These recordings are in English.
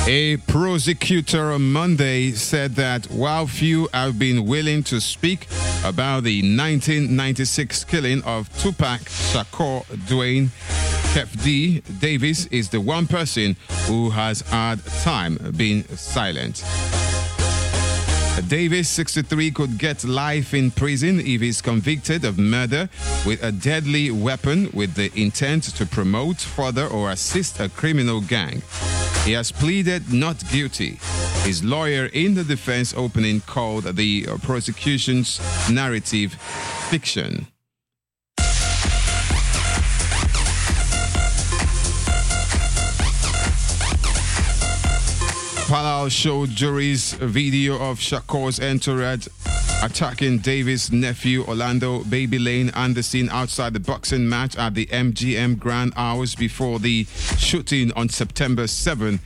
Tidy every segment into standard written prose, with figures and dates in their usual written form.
A prosecutor on Monday said that while few have been willing to speak about the 1996 killing of Tupac Shakur Dwayne, Kef D. Davis is the one person who has had time being silent. Davis, 63, could get life in prison if he's convicted of murder with a deadly weapon with the intent to promote, further, or assist a criminal gang. He has pleaded not guilty. His lawyer in the defense opening called the prosecution's narrative fiction. Palau showed juries a video of Shakur's entourage attacking Davis' nephew Orlando Baby Lane Anderson outside the boxing match at the MGM Grand hours before the shooting on September 7,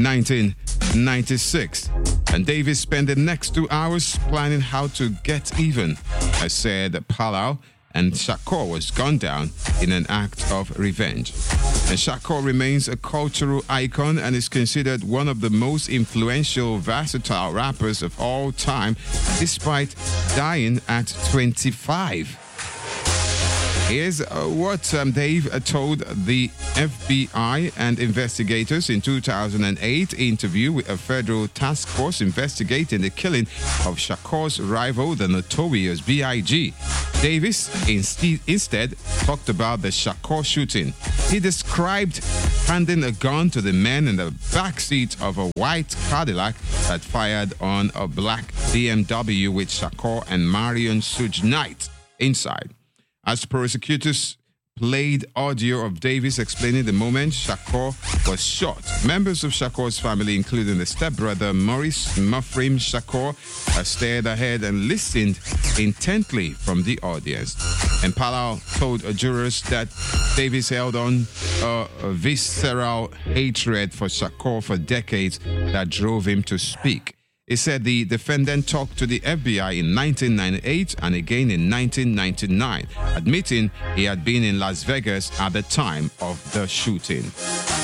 1996. And Davis spent the next 2 hours planning how to get even. I said Palau and Shakur was gunned down in an act of revenge. And Shakur remains a cultural icon and is considered one of the most influential, versatile rappers of all time, despite dying at 25. Here's what Dave told the FBI and investigators in 2008 interview with a federal task force investigating the killing of Shakur's rival, the notorious B.I.G. Davis instead talked about the Shakur shooting. He described handing a gun to the man in the backseat of a white Cadillac that fired on a black BMW with Shakur and Marion Suge Knight inside. As prosecutors played audio of Davis explaining the moment Shakur was shot, members of Shakur's family, including the stepbrother Maurice Mafrim Shakur, stared ahead and listened intently from the audience. And Palau told jurors that Davis held on a visceral hatred for Shakur for decades that drove him to speak. He said the defendant talked to the FBI in 1998 and again in 1999, admitting he had been in Las Vegas at the time of the shooting.